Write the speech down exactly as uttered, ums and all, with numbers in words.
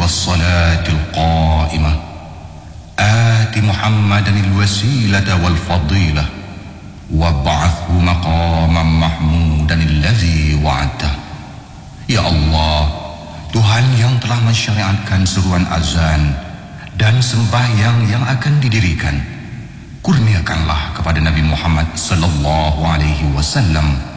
والصلاة القائمة آت محمدا الوسيلة والفضيلة وابعثه مقاما محمودا الذي وعدته. Ya Allah, Tuhan yang telah mensyariatkan seruan azan dan sembahyang yang akan didirikan, kurniakanlah kepada Nabi Muhammad sallallahu alaihi wasallam